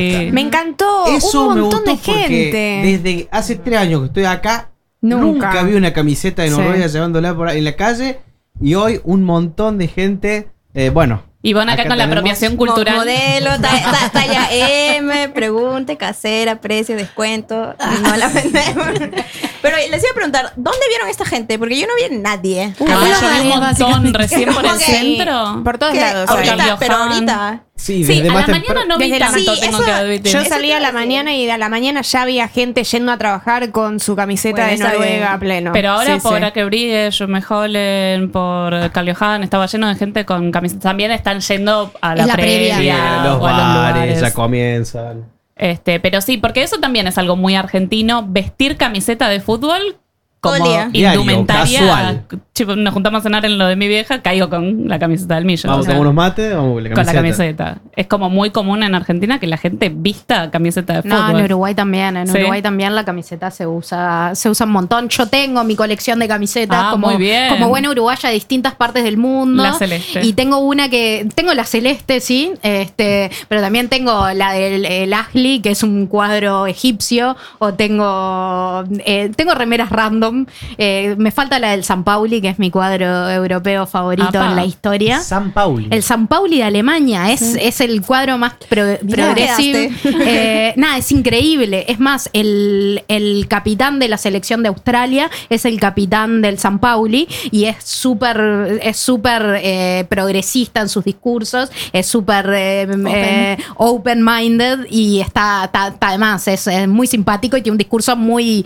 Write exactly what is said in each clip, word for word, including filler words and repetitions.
respuesta. Me encantó. Eso un me montón gustó de gente. Desde hace tres años que estoy acá, Nunca. nunca vi una camiseta de Sí. Noruega llevándola por ahí en la calle. Y hoy un montón de gente, eh, bueno. Y bueno, acá, Acá con la tenemos apropiación Mo- cultural. Modelo, ta- ta- talla M, pregunte, casera, precio, descuento. No la vendemos. Pero les iba a preguntar, ¿dónde vieron esta gente? Porque yo no vi a nadie. Uh, Ah, Hola, yo vi un María, montón básicamente. recién por el Ok. centro. Por todos ¿Qué? lados. Ahorita, Carlos pero Han. ahorita. Sí, Sí, desde a más la temprano. mañana no vi Desde la- tanto, Sí, tengo eso- que admitir. Yo Eso salí te a iba la a decir. mañana y a la mañana ya había gente yendo a trabajar con su camiseta Bueno, de está Noruega bien. a pleno. Pero ahora Sí, por sí. Akebrige, Hollen, por Carl Johan, estaba lleno de gente con camisetas. También están yendo a la, Es la previa, previa. Sí, los o a los bares lugares. ya comienzan. Este, pero sí, porque eso también es algo muy argentino, vestir camiseta de fútbol Todo como el día. Diario, indumentaria. casual. Tipo, nos juntamos a cenar en lo de mi vieja, caigo con la camiseta del Millo. Vamos o sea, a tomar unos mates, vamos con la con la camiseta. camiseta. Es como muy común en Argentina que la gente vista camiseta de No, fútbol. en Uruguay también. En ¿Sí? Uruguay también la camiseta se usa, se usa un montón. Yo tengo mi colección de camisetas Ah, como, muy bien. como buena uruguaya de distintas partes del mundo. La celeste. Y tengo una que. Tengo la celeste, sí. Este, pero también tengo la del el Ahly, que es un cuadro egipcio. O tengo. eh, tengo remeras random. Eh, me falta la del San Pauli, que es mi cuadro europeo favorito Apa. en la historia. San Pauli. El San Pauli de Alemania es, es el cuadro más pro- Mirá, progresivo. quedaste. Eh, nada, es increíble. Es más, el, el capitán de la selección de Australia es el capitán del San Pauli y es súper es súper eh, progresista en sus discursos, es súper eh, eh, open-minded y está, está- está además, es, es muy simpático y tiene un discurso muy,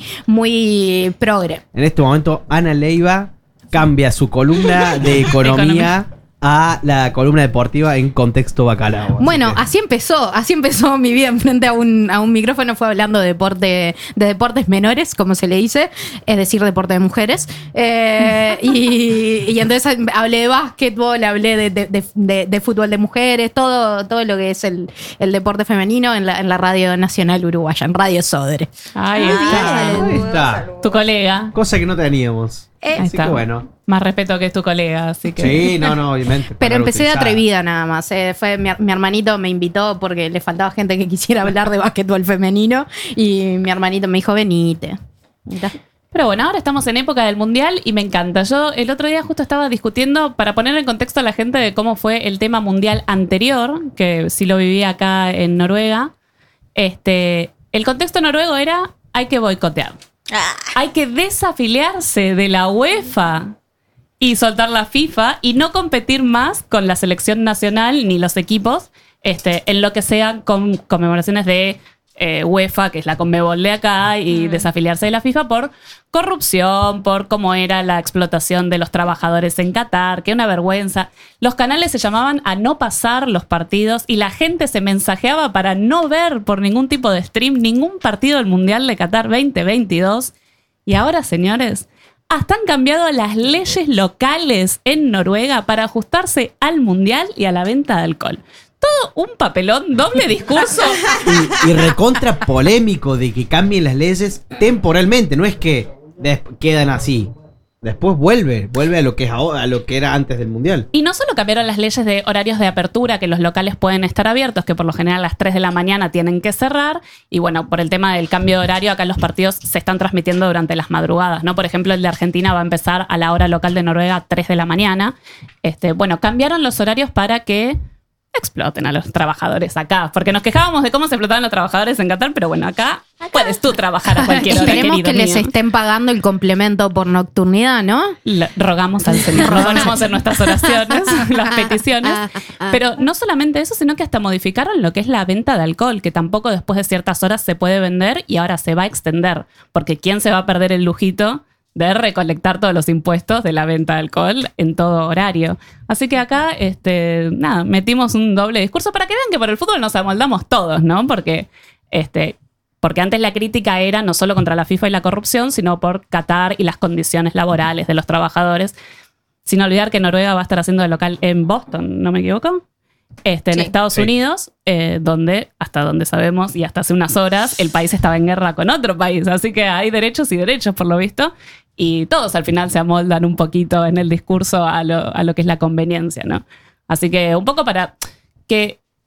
muy progre. En este momento, Ana Leiva cambia su columna de economía Economía. a la columna deportiva en contexto bacalao. Así Bueno, que- así empezó, así empezó mi vida enfrente a un, a un micrófono, fue hablando de deporte, de deportes menores, como se le dice, es decir, deporte de mujeres. Eh, y, y entonces hablé de básquetbol, hablé de, de- de- de- de fútbol de mujeres, todo, todo lo que es el, el deporte femenino en la, en la Radio Nacional Uruguaya, en Radio Sodre. Ahí Muy está. bien. Ahí está. Tu colega. Cosa que no teníamos. Eh, Ahí Así está. que bueno. Más respeto que es tu colega, así que. Sí, no, no, obviamente. Pero palabra empecé de utilizada. atrevida nada más. eh, fue mi, mi hermanito me invitó porque le faltaba gente que quisiera hablar de básquetbol femenino y mi hermanito me dijo, venite. Mirá. Pero bueno, ahora estamos en época del mundial y me encanta. Yo el otro día justo estaba discutiendo, para poner en contexto a la gente de cómo fue el tema mundial anterior, que sí lo viví acá en Noruega. Este, el contexto noruego era: hay que boicotear. ah, Hay que desafiliarse de la UEFA y soltar la FIFA y no competir más con la selección nacional ni los equipos este, en lo que sean con conmemoraciones de eh, UEFA, que es la Conmebol de acá, y desafiliarse de la FIFA por corrupción, por cómo era la explotación de los trabajadores en Qatar, que una vergüenza. Los canales se llamaban a no pasar los partidos y la gente se mensajeaba para no ver por ningún tipo de stream ningún partido del Mundial de Qatar veinte veintidós. Y ahora, señores, hasta han cambiado las leyes locales en Noruega para ajustarse al mundial y a la venta de alcohol. Todo un papelón, doble discurso. Y, y recontra polémico de que cambien las leyes temporalmente. No es que des- quedan así. Después vuelve, vuelve a lo que es ahora, a lo que era antes del mundial. Y no solo cambiaron las leyes de horarios de apertura, que los locales pueden estar abiertos, que por lo general a las tres de la mañana tienen que cerrar. Y bueno, por el tema del cambio de horario, acá los partidos se están transmitiendo durante las madrugadas, ¿no? Por ejemplo, el de Argentina va a empezar a la hora local de Noruega a tres de la mañana. Este, bueno, cambiaron los horarios para que exploten a los trabajadores acá, porque nos quejábamos de cómo se explotaban los trabajadores en Qatar, pero bueno, acá, puedes tú trabajar a cualquier hora, Esperemos querido que les mío. estén pagando el complemento por nocturnidad, ¿no? Le- rogamos al Señor, lo ponemos en nuestras oraciones, las peticiones. Pero no solamente eso, sino que hasta modificaron lo que es la venta de alcohol, que tampoco después de ciertas horas se puede vender y ahora se va a extender, porque ¿quién se va a perder el lujito de recolectar todos los impuestos de la venta de alcohol en todo horario? Así que acá, este, nada, metimos un doble discurso para que vean que por el fútbol nos amoldamos todos, ¿no? Porque, este, porque antes la crítica era no solo contra la FIFA y la corrupción, sino por Qatar y las condiciones laborales de los trabajadores. Sin olvidar que Noruega va a estar haciendo de local en Boston, ¿no me equivoco? Este, en Sí. Estados Sí. Unidos, eh, donde, hasta donde sabemos, y hasta hace unas horas, el país estaba en guerra con otro país. Así que hay derechos y derechos, por lo visto. Y todos al final se amoldan un poquito en el discurso a lo, a lo que es la conveniencia, ¿no? Así que un poco para que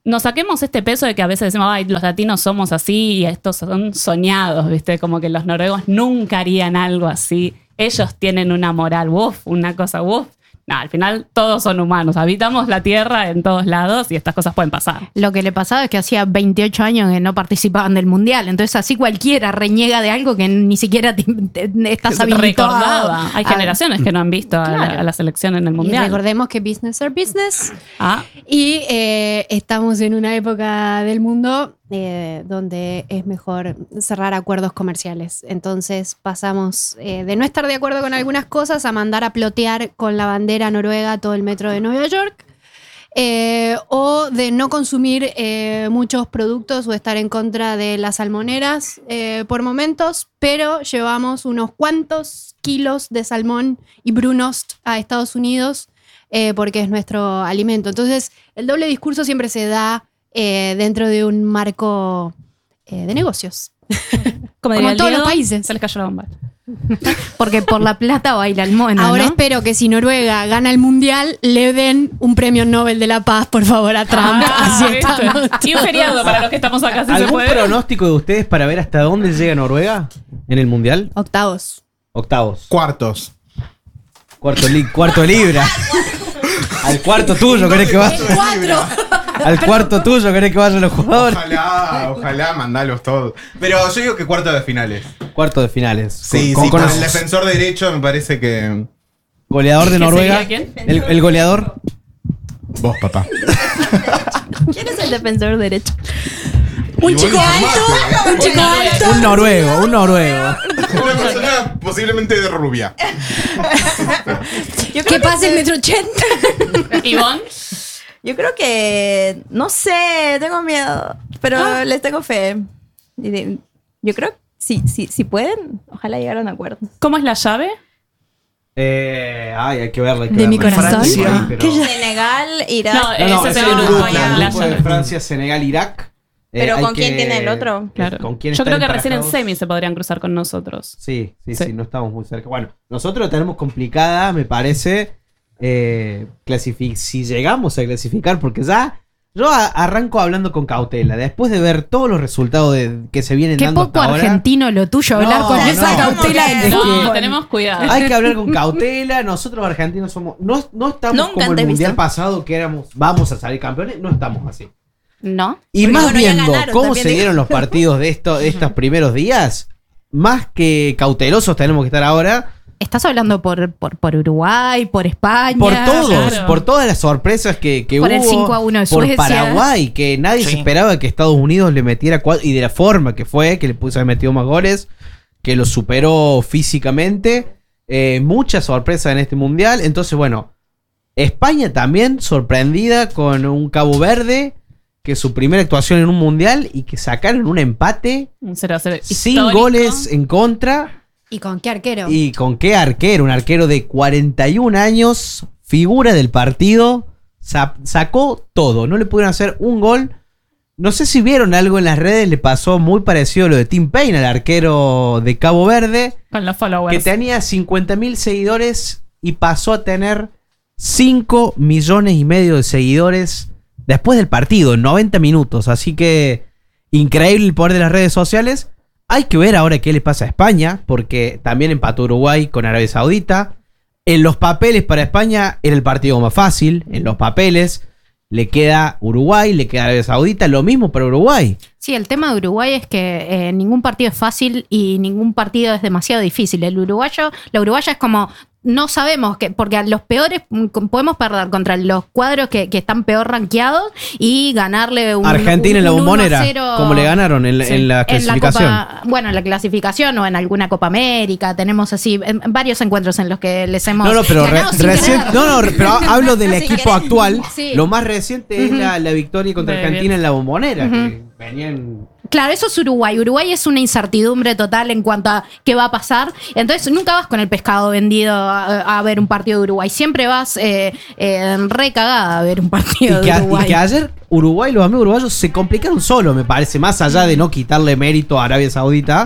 nos saquemos este peso de que a veces decimos, ay, los latinos somos así y estos son soñados, ¿viste? Como que los noruegos nunca harían algo así. Ellos tienen una moral, uff, una cosa, uff. No, al final todos son humanos, habitamos la tierra en todos lados y estas cosas pueden pasar. Lo que le pasaba es que hacía veintiocho años que no participaban del mundial, entonces así cualquiera reniega de algo que ni siquiera te, te, estás habilitado. Recordaba. Hay a, generaciones que no han visto a, la, a la selección en el Y mundial. recordemos que business are business. Ah, Y eh, estamos en una época del mundo eh, donde es mejor cerrar acuerdos comerciales. Entonces pasamos eh, de no estar de acuerdo con algunas cosas a mandar a plotear con la bandera noruega todo el metro de Nueva York. Eh, o de no consumir eh, muchos productos o estar en contra de las salmoneras eh, por momentos, pero llevamos unos cuantos kilos de salmón y brunost a Estados Unidos eh, porque es nuestro alimento. Entonces, el doble discurso siempre se da eh, dentro de un marco eh, de negocios. como Como diría en el todos Diego, los países. se les cayó la bomba. Porque por la plata baila el mono, Ahora ¿no? espero que si Noruega gana el mundial, le den un premio Nobel de la Paz, por favor, a Trump. Así ¿viste? estamos. Y un feriado para los que estamos acá, si se ¿Algún puede. pronóstico de ustedes para ver hasta dónde llega Noruega en el mundial? Octavos. Octavos. Cuartos. Cuarto, li- cuarto libra. Al cuarto tuyo, ¿querés que vaya? ¡Cuatro! Al cuarto tuyo, ¿querés que vayan los jugadores? Ojalá, ojalá, mandalos todos. Pero yo digo que cuarto de finales. Cuarto de finales. Sí, Con- sí, con con los- el defensor derecho me parece que. Goleador de ¿Qué Noruega. sería quién? El, el goleador. Vos, papá. ¿Quién es el defensor derecho? Un Y vos chico lo alto, llamaste, ¿eh? un chico alto. Un noruego, un noruego. Una persona posiblemente de rubia. Yo creo Que pase el se- metro ochenta. Ivonne, Yo creo que. No sé, tengo miedo. Pero Ah. les tengo fe. Y de- Yo creo que si, si, si pueden, ojalá llegar a un acuerdo. ¿cómo es la llave? Eh, ay, hay que verla. hay que ¿De mi verla. corazón? Francia, pero- ¿Qué ya- Senegal, Irak. No, No, no, ese es es el el grupo, Uruguay, el la grupo de llave. Francia, Senegal, Irak. Eh, Pero hay ¿con quién que- tiene el otro? Claro. ¿Con quién Yo están creo que recién en emparejados? semi se podrían cruzar con nosotros. Sí, sí, Sí. sí, no estamos muy cerca. Bueno, nosotros la tenemos complicada, me parece. Eh, clasifi- si llegamos a clasificar, porque ya yo a- arranco hablando con cautela. Después de ver todos los resultados de, que se vienen Qué dando poco hasta ahora, argentino lo tuyo, hablar No, con no. esa cautela Es del que- fútbol. No, tenemos cuidado. hay que hablar con cautela. Nosotros los argentinos somos. No, no estamos Nunca como el antes mundial visto. pasado que éramos. Vamos a salir campeones. No estamos así. ¿No? Y Porque más bueno, ya viendo ganaron, cómo también se digo. dieron los partidos de, esto, de estos primeros días, más que cautelosos tenemos que estar ahora. Estás hablando por, por, por Uruguay, por España. Por todos, claro. por todas las sorpresas que, que Por hubo. el cinco a uno de por Suecia. Paraguay, que nadie se Sí. esperaba que Estados Unidos le metiera cuatro. Y de la forma que fue, que le puso haber metido más goles, que lo superó físicamente. Eh, mucha sorpresa en este mundial. Entonces, bueno, España también sorprendida con un Cabo Verde, que es su primera actuación en un mundial y que sacaron un empate Un cero a cero sin histórico. goles en contra. ¿Y con qué arquero? ¿Y con qué arquero? Un arquero de cuarenta y un años, figura del partido, sa- sacó todo, no le pudieron hacer un gol. No sé si vieron algo en las redes, le pasó muy parecido a lo de Tim Payne, el arquero de Cabo Verde, Con los que followers. tenía cincuenta mil seguidores y pasó a tener cinco millones y medio de seguidores después del partido, en noventa minutos. Así que increíble el poder de las redes sociales. Hay que ver ahora qué le pasa a España, porque también empató Uruguay con Arabia Saudita. En los papeles para España era el partido más fácil. En los papeles le queda Uruguay, le queda Arabia Saudita. Lo mismo para Uruguay. Sí, el tema de Uruguay es que eh, ningún partido es fácil y ningún partido es demasiado difícil. El uruguayo, la uruguaya es como, no sabemos, que porque a los peores mm, podemos perder contra los cuadros que, que están peor rankeados y ganarle un Argentina en la un uno a bombonera, cero como le ganaron en, la- Sí. en la en la clasificación. Copa, bueno, en la clasificación o en alguna Copa América. Tenemos así en- en varios encuentros en los que les hemos No, no, pero re- ganado sin recién, querer. no, no, pero hablo del Sin equipo querer. actual. Sí. Lo más reciente es la, la victoria contra De Argentina Bielsa. en la bombonera, que venían. Claro, eso es Uruguay. Uruguay es una incertidumbre total en cuanto a qué va a pasar. Entonces, nunca vas con el pescado vendido a, a ver un partido de Uruguay. Siempre vas eh, eh, recagada a ver un Y partido que, de a- y Uruguay. que ayer Uruguay, los amigos uruguayos se complicaron solo, me parece, más allá de no quitarle mérito a Arabia Saudita.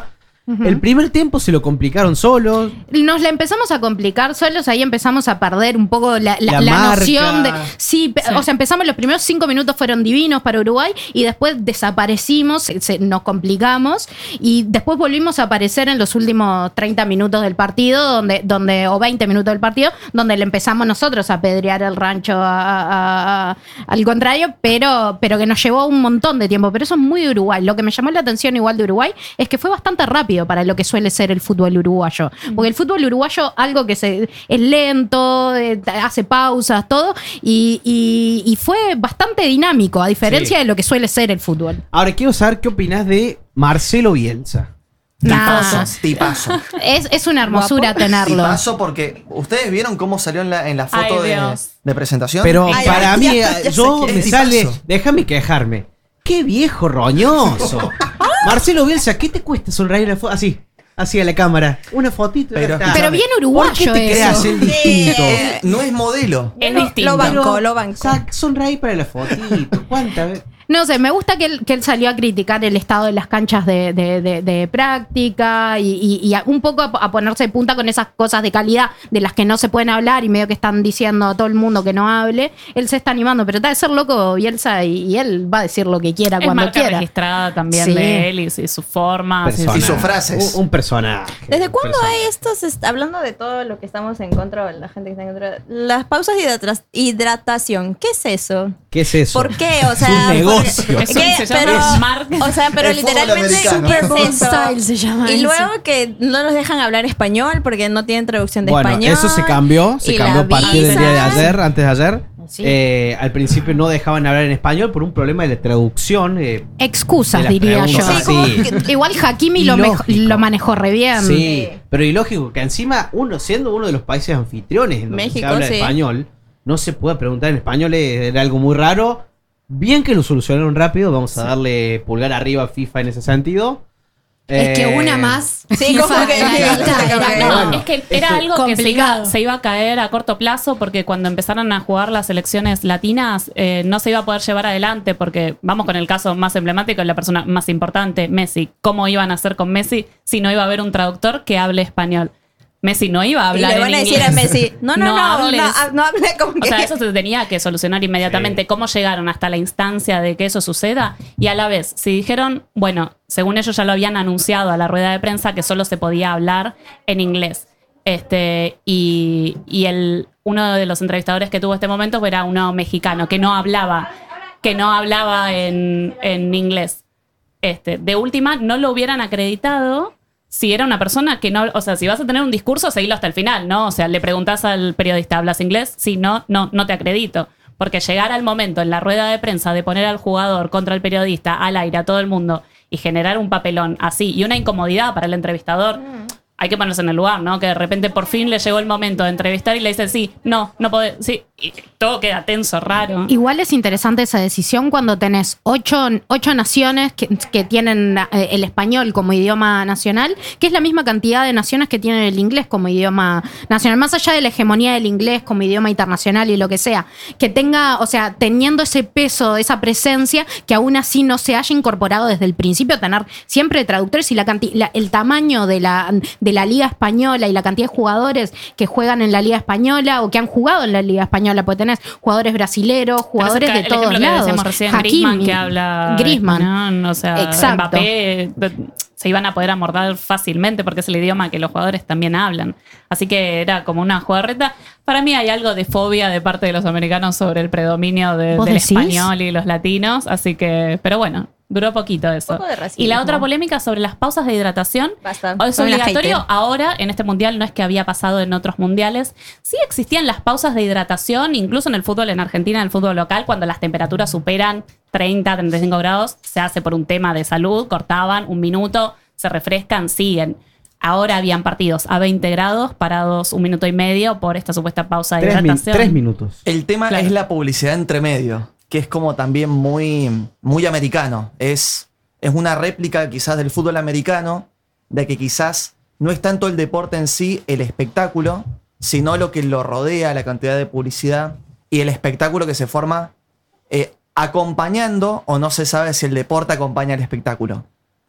Ujú. El primer tiempo se lo complicaron solos. Nos la empezamos a complicar solos, ahí empezamos a perder un poco la, la, La la marca. noción de... Sí, pe- Sí. o sea, empezamos, los primeros cinco minutos fueron divinos para Uruguay y después desaparecimos, se- se- nos complicamos y después volvimos a aparecer en los últimos treinta minutos del partido, donde, donde o veinte minutos del partido, donde le empezamos nosotros a pedrear el rancho a- a- a- al contrario, pero, pero que nos llevó un montón de tiempo. Pero eso es muy de Uruguay. Lo que me llamó la atención igual de Uruguay es que fue bastante rápido para lo que suele ser el fútbol uruguayo. Porque el fútbol uruguayo, algo que se, es lento, eh, hace pausas, todo, y, y- y fue bastante dinámico, a diferencia Sí. de lo que suele ser el fútbol. Ahora quiero saber qué opinás de Marcelo Bielsa. Nah, Tipazo, tipazo. es, es una hermosura tenerlo. Tipazo porque ustedes vieron cómo salió en la, en la foto Ay, de, Dios. de presentación. Pero Ay, para ay, mí, ya- ya sé yo quién me es. sale. Tipazo. Déjame quejarme. ¡Qué viejo roñoso! Marcelo Bielsa, ¿qué te cuesta sonreír a la foto? Así, así a la cámara. Una fotito. y Pero ya está. Pero bien uruguayo ¿Por qué te eso. creas el distinto? Eh, no es modelo. Es Lo- distinto. Lo banco, Pero, lo banco. sac- sonreí para la fotito. ¿Cuántas veces? No sé, me gusta que él, que él salió a criticar el estado de las canchas de, de- de- de práctica y, y- y a- un poco a, a ponerse de punta con esas cosas de calidad de las que no se pueden hablar y medio que están diciendo a todo el mundo que no hable. Él se está animando, pero está de ser loco Bielsa y, y él va a decir lo que quiera Es cuando marca quiera. registrada también Sí. de él y, y su forma. sí, sí. Personaje. Hizo frases. Un, un personaje. ¿Desde un cuándo personaje. hay estos, est- hablando de todo lo que estamos en contra, o la gente que está en contra, las pausas de hidratra- hidratación? ¿Qué es eso? ¿Qué es eso? ¿Por qué? O sea, es un porque- negocio. Es un- ¿qué? se llama Pero- marca- o sea, pero El fútbol literalmente americano. ¿qué es Super Bowl eso? Style se llama Y eso. luego que no nos dejan hablar español porque no tienen traducción de Bueno, español. eso se cambió, se y cambió la a partir del día de visa. ayer, antes de ayer. Sí. Eh, al principio no dejaban hablar en español por un problema de la traducción. eh, Excusas, de las diría yo. preguntas, Sí, como sí. que- Igual Hakimi lo, mejo- Ilógico. lo manejó re bien. Sí, pero ilógico que encima uno siendo uno de los países anfitriones en donde México, se habla sí. español, no se pueda preguntar en español, eh, era algo muy raro. Bien que lo solucionaron rápido, vamos a darle pulgar arriba a FIFA en ese sentido. Es que Eh, una más. Sí, como FIFA que- en la lista era Bueno, como- No, es que este, era algo que se iba, complicado. se iba a caer a corto plazo porque cuando empezaron a jugar las selecciones latinas eh, no se iba a poder llevar adelante porque vamos con el caso más emblemático, la persona más importante, Messi. ¿Cómo iban a hacer con Messi si no iba a haber un traductor que hable español? Messi no iba a Y hablar le en van a inglés. decir a Messi, no, no, no, no, hables. no, no hable como que... O sea, eso se tenía que solucionar inmediatamente. Sí. ¿Cómo llegaron hasta la instancia de que eso suceda? Y a la vez, si dijeron, bueno, según ellos ya lo habían anunciado a la rueda de prensa que solo se podía hablar en inglés. Este, y y el, uno de los entrevistadores que tuvo este momento era uno mexicano que no hablaba, que no hablaba en, en inglés. Este, de última, no lo hubieran acreditado si era una persona que no, o sea, si vas a tener un discurso, seguilo hasta el final, ¿no? O sea, le preguntás al periodista, ¿hablas inglés? Si no, no, no te acredito. Porque llegar al momento en la rueda de prensa de poner al jugador contra el periodista, al aire, a todo el mundo, y generar un papelón así, y una incomodidad para el entrevistador, hay que ponerse en el lugar, ¿no? Que de repente por fin le llegó el momento de entrevistar y le dice, sí, no, no podés, sí, y todo queda tenso, raro. Igual es interesante esa decisión cuando tenés ocho, ocho naciones que, que tienen eh, el español como idioma nacional, que es la misma cantidad de naciones que tienen el inglés como idioma nacional, más allá de la hegemonía del inglés como idioma internacional y lo que sea, que tenga, o sea, teniendo ese peso, esa presencia, que aún así no se haya incorporado desde el principio, tener siempre traductores y la canti- la- el tamaño de la, de la Liga Española y la cantidad de jugadores que juegan en la Liga Española o que han jugado en la Liga Española, porque tenés jugadores brasileros, jugadores Pero de ese todos ejemplo que lados. decíamos recién, Hakimi, Griezmann, que habla Griezmann. español, o sea, Exacto. Mbappé, eh, se iban a poder amordar fácilmente porque es el idioma que los jugadores también hablan. Así que era como una jugarreta. Para mí hay algo de fobia de parte de los americanos sobre el predominio de- ¿Vos del decís? español y los latinos, así que, pero bueno, duró poquito eso. Un poco de racismo. Y la otra polémica sobre las pausas de hidratación. Basta. Es Son una obligatorio hater. ahora en este mundial, no es que había pasado en otros mundiales. Sí existían las pausas de hidratación, incluso en el fútbol en Argentina, en el fútbol local, cuando las temperaturas superan treinta, treinta y cinco grados, se hace por un tema de salud, cortaban un minuto, se refrescan, siguen. Ahora habían partidos a veinte grados, parados un minuto y medio por esta supuesta pausa de Tres, min- hidratación. tres minutos. El tema Claro. es la publicidad entre medio, que es como también muy, muy americano. Es, es una réplica quizás del fútbol americano, de que quizás no es tanto el deporte en sí, el espectáculo, sino lo que lo rodea, la cantidad de publicidad y el espectáculo que se forma eh, acompañando, o no se sabe si el deporte acompaña al espectáculo.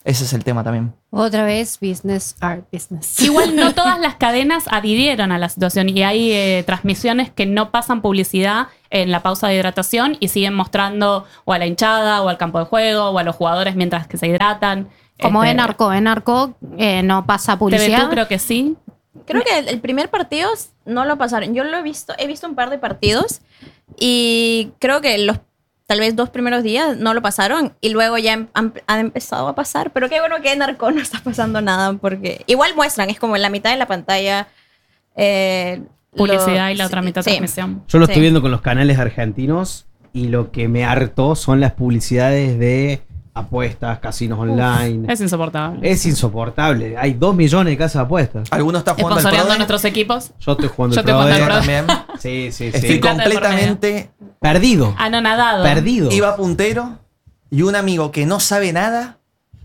Ese es el tema también. Otra vez, business are business. Igual no todas las cadenas adhirieron a la situación y hay eh, transmisiones que no pasan publicidad en la pausa de hidratación y siguen mostrando o a la hinchada o al campo de juego o a los jugadores mientras que se hidratan. Como Este, en Arco, en Arco eh, no pasa T V publicidad. dos creo que sí. Creo que el, el primer partido no lo pasaron. Yo lo he visto, he visto un par de partidos y creo que los tal vez dos primeros días no lo pasaron y luego ya han, han- han empezado a pasar. Pero qué bueno que en Arco no está pasando nada porque igual muestran, es como en la mitad de la pantalla. eh, Publicidad lo- y la otra sí, mitad sí. transmisión. Yo lo Sí. estoy viendo con los canales argentinos y lo que me hartó son las publicidades de apuestas, casinos online. Es insoportable. Es insoportable. Hay dos millones de casas de apuestas. ¿Alguno está jugando al Sponsoreando a Prode? nuestros equipos. Yo estoy jugando Yo el estoy jugando Prode. al Yo Prode. también. Sí, sí, sí. Estoy Plata de por completamente... Perdido. Anonadado. Perdido. Iba puntero y un amigo que no sabe nada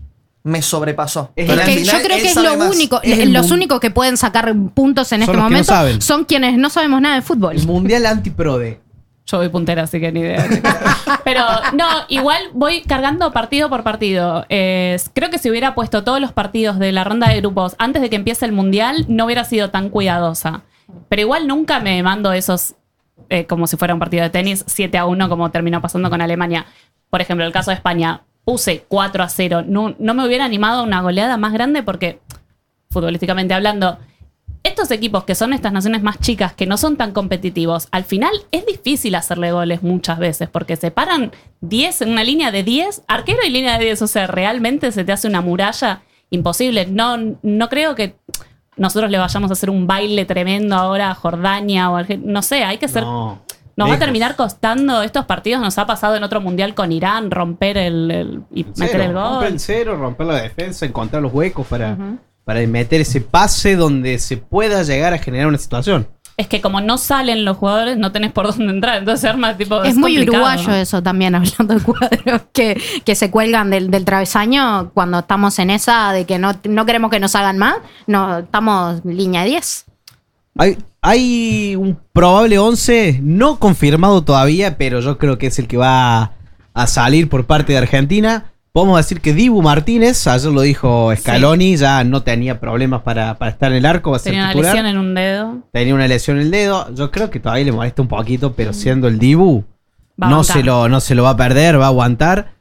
me sobrepasó. Es Pero Es al que yo final creo él que es sabe lo más. único, Es el los mun- únicos que pueden sacar puntos en Son este los que no momento saben. son quienes no sabemos nada de fútbol. El mundial anti-prode. Yo voy puntera, así que ni idea. Pero no, igual voy cargando partido por partido. Eh, creo que si hubiera puesto todos los partidos de la ronda de grupos antes de que empiece el Mundial, no hubiera sido tan cuidadosa. Pero igual nunca me mando esos, eh, como si fuera un partido de tenis, siete a uno, como terminó pasando con Alemania. Por ejemplo, el caso de España, puse cuatro a cero. No, no me hubiera animado a una goleada más grande porque, futbolísticamente hablando, estos equipos que son estas naciones más chicas, que no son tan competitivos, al final es difícil hacerle goles muchas veces, porque se paran diez en una línea de diez, arquero y línea de diez, o sea, realmente se te hace una muralla imposible. No, no creo que nosotros le vayamos a hacer un baile tremendo ahora a Jordania o a Argen- no sé, hay que ser... No. Nos va a lejos. terminar costando estos partidos, nos ha pasado en otro mundial con Irán, romper el, el- y El meter cero, el gol. Romper el cero, romper la defensa, encontrar los huecos para, para meter ese pase donde se pueda llegar a generar una situación. Es que como no salen los jugadores, no tenés por dónde entrar. Entonces se arma tipo. Es muy complicado. uruguayo eso también, hablando de cuadros que, que se cuelgan del, del travesaño cuando estamos en esa de que no, no queremos que nos hagan más. No, estamos línea diez. Hay, hay un probable once no confirmado todavía, pero yo creo que es el que va a, a salir por parte de Argentina. Podemos decir que Dibu Martínez, ayer lo dijo Scaloni, ya no tenía problemas para, para estar en el arco, va a ser Tenía una titular. lesión en un dedo. Tenía una lesión en el dedo. Yo creo que todavía le molesta un poquito, pero siendo el Dibu, Va a no aguantar. se, lo, no se lo va a perder, va a aguantar.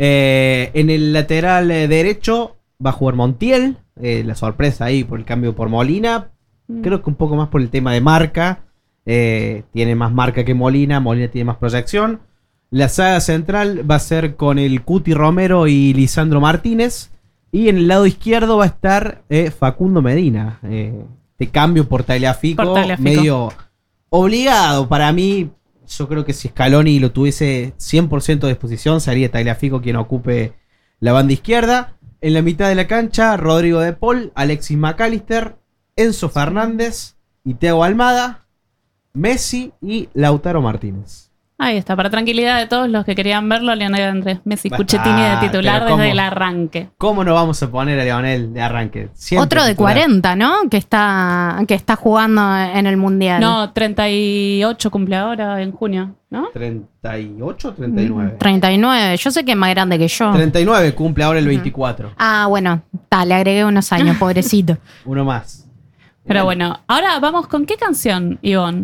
Eh, en el lateral eh, derecho va a jugar Montiel. Eh, la sorpresa ahí por el cambio por Molina. Creo que un poco más por el tema de marca. Eh, tiene más marca que Molina. Molina tiene más proyección. La saga central va a ser con el Cuti Romero y Lisandro Martínez. Y en el lado izquierdo va a estar eh, Facundo Medina. Eh, de cambio por Tagliafico. Por Tagliafico. Medio obligado para mí. Yo creo que si Scaloni lo tuviese cien por ciento de disposición, sería Tagliafico quien ocupe la banda izquierda. En la mitad de la cancha, Rodrigo de Paul, Alexis McAllister, Enzo Fernández y Thiago Almada, Messi y Lautaro Martínez. Ahí está, para tranquilidad de todos los que querían verlo, Lionel Andrés Messi Va a Cuchetini de estar, titular pero ¿cómo? desde el arranque. ¿Cómo no vamos a poner a Leonel de arranque? Siempre Otro de titular. cuarenta, ¿no? Que está, que está jugando en el Mundial. No, treinta y ocho cumple ahora en junio, ¿no? ¿treinta y ocho o treinta y nueve? treinta y nueve. Yo sé que es más grande que yo. treinta y nueve cumple ahora el veinticuatro. Ah, bueno, ta, le agregué unos años, pobrecito. Uno más. Pero bueno, ahora vamos con qué canción, Ivonne.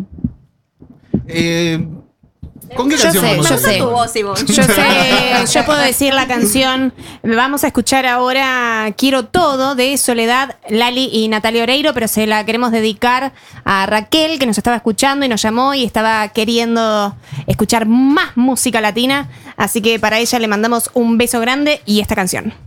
Eh, ¿Con qué Yo canción sé, vamos a yo hacer? sé. Tu voz, Ivonne. Yo sé, yo puedo decir la canción. Vamos a escuchar ahora Quiero Todo de Soledad, Lali y Natalia Oreiro, pero se la queremos dedicar a Raquel, que nos estaba escuchando y nos llamó y estaba queriendo escuchar más música latina. Así que para ella le mandamos un beso grande y esta canción.